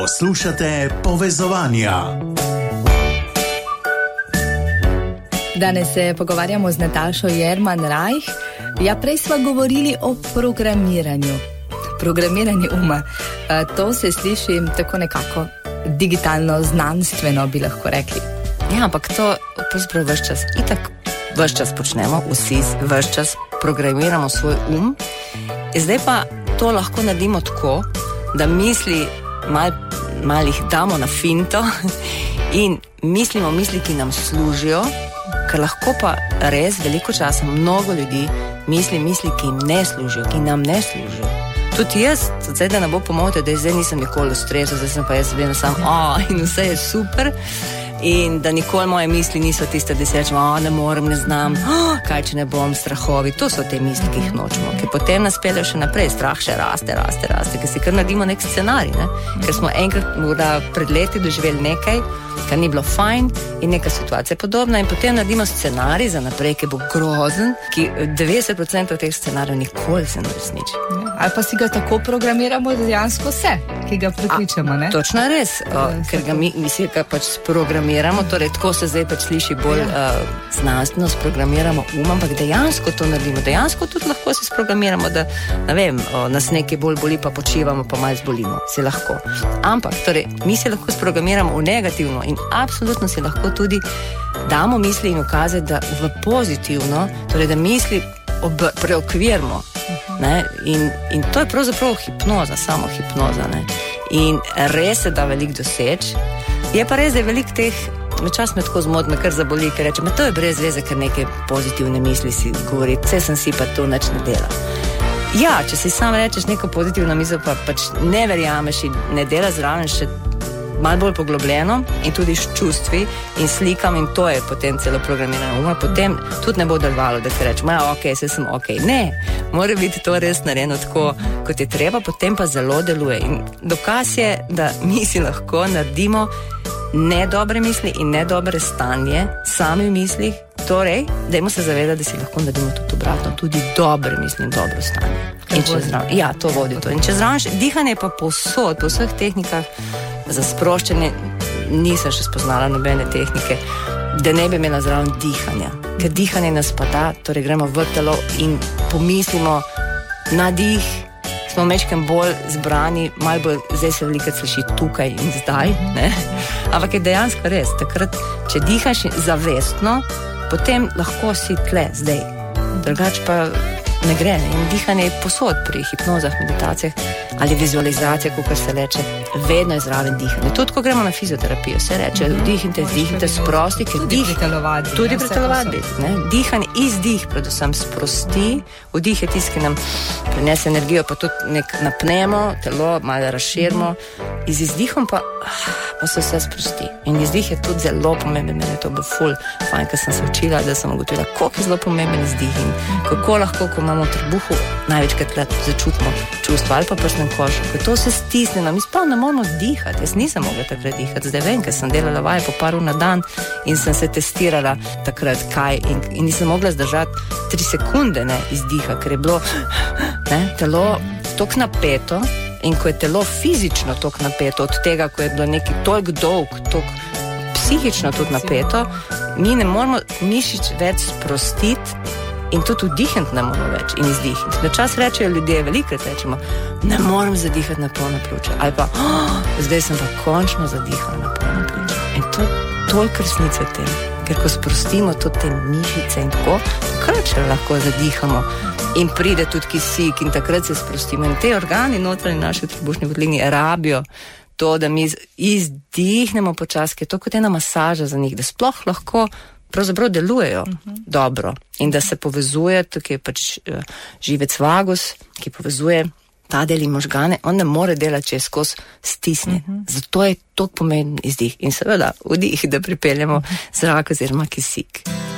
Poslušate Povezovanja. Danes se pogovarjamo z Natašo Jerman-Rajh. Ja, prej sva govorili o programiranju. Programiranju uma. To se sliši tako nekako digitalno, znanstveno, bi lahko rekli. Ja, ampak to pravzaprav ves čas, itak ves čas počnemo, vsi ves čas programiramo svoj Zdaj pa to lahko naredimo tako, da misli malo jih damo na finto in mislimo misli, ki nam služijo, ker lahko pa res veliko časa mnogo ljudi misli, ki jim ne služijo, ki nam ne služijo. Tudi jaz, zdaj da ne bo pomote, da zdaj nisem nikoli v stresu, zdaj sem pa jaz vedno sam, in vse je super, in da nikoli moje misli niso tiste, da se rečem, ne morem, ne znam, kaj če ne bom, strahovi. To so te misli, ki jih nočemo, ki potem nas peljejo še naprej, strah še raste, ker si kar naredimo nek scenarij, ne? Ker smo enkrat morda pred leti doživeli nekaj, kar ni bilo fajn in neka situacija podobna in potem naredimo scenarij za naprej, ki bo grozen, ki 90% teh scenarijev nikoli se ne resniči. Ali pa si ga tako programiramo, da dejansko vse, ki ga prekličemo, ne? Točno res, ker ga mi si ga pač sprogramiramo, torej tako se zdaj pač sliši bolj znanstveno, sprogramiramo ampak dejansko to naredimo, dejansko tudi lahko se sprogramiramo, da, ne vem, nas nekaj bolj boli, pa počivamo, pa malo zbolimo, si lahko. Ampak, torej, mi se lahko sprogramiramo v negativno in absolutno si lahko tudi damo misli in ukaze, da v pozitivno, torej da misli preokvirimo, ne? In to je pravzaprav hipnoza, samo hipnoza, ne? In res se da veliko doseči. Je pa res, da je veliko teh, čas me tako zmoti, me kar zaboli, ker rečem, to je brez veze, ker neke pozitivne misli si govori, vse sem si pa to nič ne dela. Ja, če si sam rečeš neko pozitivno misel, pa pač ne verjameš in ne dela zraven še malo bolj poglobljeno in tudi s čustvi in slikam in to je potem celo programirano uma, potem tudi ne bo delovalo, da se rečem, saj sem ne, mora biti to res narejeno tako, kot je treba, potem pa zelo deluje in dokaz je, da mi si lahko naredimo nedobre misli in nedobre stanje sami v mislih, torej, dajmo se zavedati, da si lahko naredimo tudi obratno, tudi dobre misli in dobro stanje. Ja, to vodi to. In če zraven, dihanje pa povsod, po vseh tehnikah za sproščanje, nisem še spoznala nobene tehnike, da ne bi imela zraven dihanja. Ker dihanje nas pa da, torej gremo v telo in pomislimo na dih, smo mečkem bolj zbrani, malo bolj, zdaj se veliko sliši tukaj in zdaj, ne? Ampak je dejansko res, takrat, če dihaš zavestno, potem lahko si tle, zdaj. Drugače pa ne gre, ne? In dihanje je posod pri hipnozah, meditacijah ali vizualizacijah, kakor se reče, vedno je zraven dihanje. Tudi, ko gremo na fizioterapijo, se reče, vdihnite, sprosti, ker tudi pri telovadbi. Dihanje, izdih predvsem sprosti, vdih je tisti, ki nam prinese energijo, pa tudi nek napnemo, telo malo razširimo, z izdihom pa se vse sprosti. In izdih je tudi zelo pomemben, meni je to bilo ful fajn, ker sem se učila, da sem ugotovila, koliko je zelo pomemben izdih in kako lahko, ko imamo v trebuhu, največkrat začutimo čustva ali pa prsnem košu, ker to se stisne, mi sploh ne moramo dihati, jaz nisem mogla takrat dihati, zdaj vem, ker sem delala vaje po par ur na dan in sem se testirala takrat kaj in nisem mogla zdržati 3 sekunde izdiha, ker je bilo telo toliko napeto in ko je telo fizično toliko napeto od tega, ko je bilo nekaj toliko dolg, toliko psihično tudi napeto, mi ne moramo mišic več sprostiti in tudi vdihniti ne moramo več in izdihniti. Načas rečejo ljudje, velikrat rečemo, ne morem zadihati na polno pljuča, ali pa, zdaj sem pa končno zadihala na polno pljuča. In to je toliko resnice tem, ker ko sprostimo tudi te mišice in tako, takrat še lahko zadihamo in pride tudi kisik in takrat se sprostimo. In te organi notranji naši trebušni votlini rabijo to, da mi izdihnemo počasi, je to kot ena masaža za njih, da sploh lahko pravzaprav delujejo dobro in da se povezuje, tukaj je pač živec vagus, ki povezuje ta del in možgane, on ne more delati, če je skozi stisnjen. Zato je to pomemben izdih in seveda vdih, da pripeljemo zrak oziroma kisik.